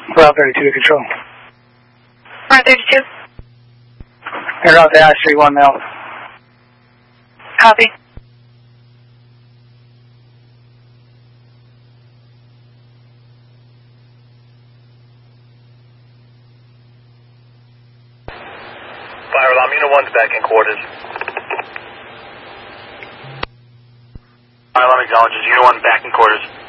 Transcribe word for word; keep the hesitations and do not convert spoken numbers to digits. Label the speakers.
Speaker 1: Route thirty-two to control.
Speaker 2: Route thirty-two.
Speaker 1: And route to Ash Street one now.
Speaker 2: Copy.
Speaker 3: Fire alarm, Unit one's back in quarters. Fire alarm acknowledges, Unit one back in quarters.